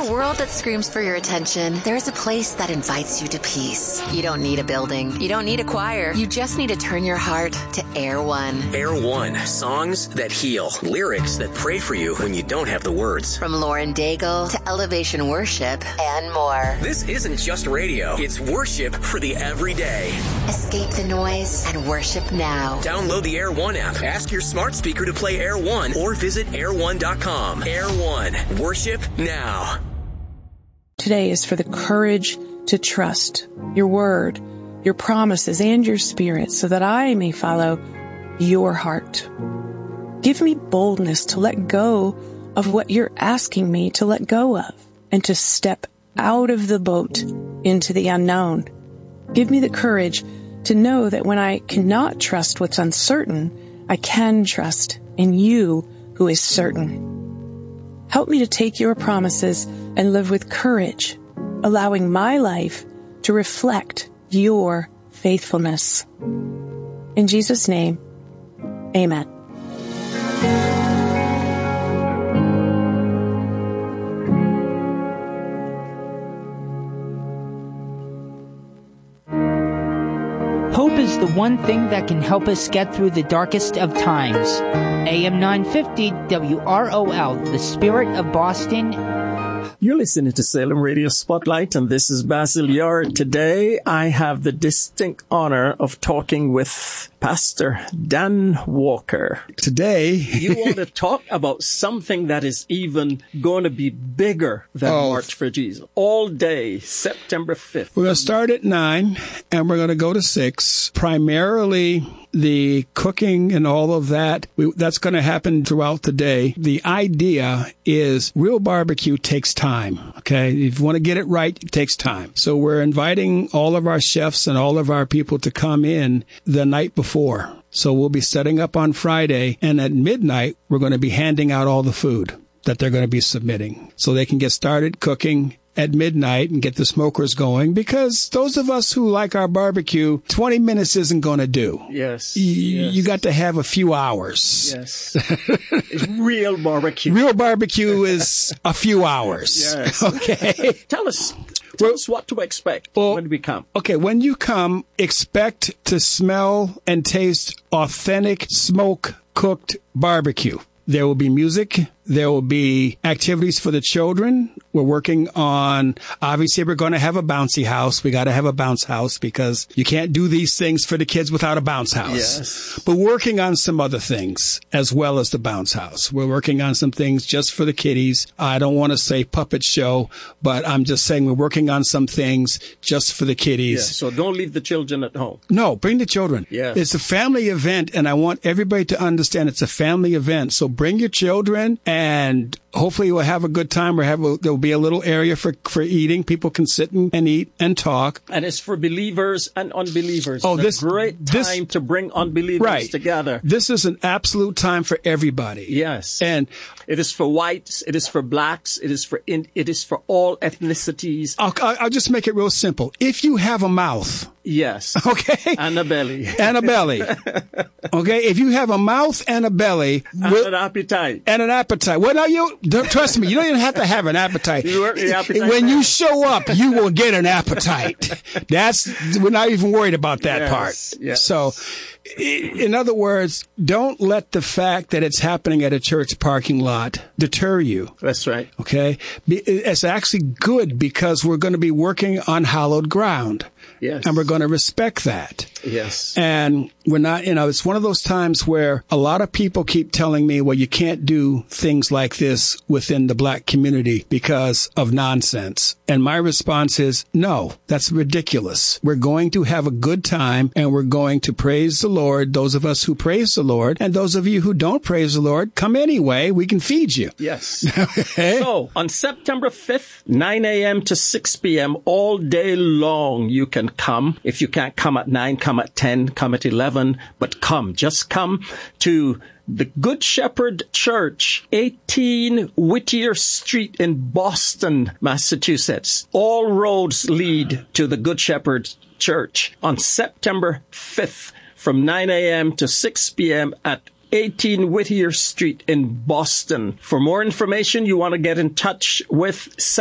a world that screams for your attention, there's a place that invites you to peace. You don't need a building. You don't need a choir. You just need to turn your heart to Air One. Air One. Songs that heal. Lyrics that pray for you when you don't have the words. From Lauren Daigle to Elevation Worship and more. This isn't just radio. It's worship for the everyday. Escape the noise and worship now. Download the Air One app. Ask your smart speaker to play Air One or visit air1.com. Air One. Worship now. Today is for the courage to trust your word, your promises, and your spirit so that I may follow your heart. Give me boldness to let go of what you're asking me to let go of and to step out of the boat into the unknown. Give me the courage to know that when I cannot trust what's uncertain, I can trust in you who is certain. Help me to take your promises and live with courage, allowing my life to reflect your faithfulness. In Jesus' name, amen. Hope is the one thing that can help us get through the darkest of times. AM 950 WROL, the Spirit of Boston. You're listening to Salem Radio Spotlight, and this is Basil Yard. Today, I have the distinct honor of talking with Pastor Dan Walker. Today, you want to talk about something that is even going to be bigger than March for Jesus. All day, September 5th. We're going to start at 9, and we're going to go to 6. Primarily, the cooking and all of that, that's going to happen throughout the day. The idea is real barbecue takes time, okay? If you want to get it right, it takes time. So we're inviting all of our chefs and all of our people to come in the night before. So we'll be setting up on Friday, and at midnight, we're going to be handing out all the food that they're going to be submitting. So they can get started cooking at midnight and get the smokers going, because those of us who like our barbecue, 20 minutes isn't going to do. Yes. You got to have a few hours. Yes. It's real barbecue. Real barbecue is a few hours. Yes. Okay. Tell us what to expect when we come. Okay, when you come, expect to smell and taste authentic smoke-cooked barbecue. There will be music. There will be activities for the children. We're working on, obviously, we're going to have a bouncy house. We got to have a bounce house because you can't do these things for the kids without a bounce house. Yes. But working on some other things as well as the bounce house. We're working on some things just for the kiddies. I don't want to say puppet show, but I'm just saying we're working on some things just for the kiddies. Yeah, so don't leave the children at home. No, bring the children. Yes. It's a family event, and I want everybody to understand it's a family event. So bring your children, and hopefully we'll have a good time. There'll be a little area for eating. People can sit and eat and talk. And it's for believers and unbelievers. It's a great time to bring unbelievers together. This is an absolute time for everybody. Yes. And it is for whites. It is for blacks. It is for all ethnicities. I'll just make it real simple. If you have a mouth. Yes. Okay. And a belly. And a belly. Okay. If you have a mouth and a belly. And an appetite. And an appetite. Well, now trust me, you don't even have to have an appetite. When you show up, you will get an appetite. We're not even worried about that part. Yes. So, in other words, don't let the fact that it's happening at a church parking lot deter you. That's right. Okay? It's actually good because we're going to be working on hallowed ground. Yes. And we're going to respect that. Yes. And we're not, it's one of those times where a lot of people keep telling me, well, you can't do things like this within the black community because of nonsense. And my response is, no, that's ridiculous. We're going to have a good time, and we're going to praise the Lord, those of us who praise the Lord, and those of you who don't praise the Lord, come anyway. We can feed you. Yes. Okay. So, on September 5th, 9 a.m. to 6 p.m., all day long, you can come. If you can't come at 9, come at 10, come at 11, but come. Just come to the Good Shepherd Church, 18 Whittier Street in Boston, Massachusetts. All roads lead to the Good Shepherd Church on September 5th from 9 a.m. to 6 p.m. at 18 Whittier Street in Boston. For more information, you want to get in touch with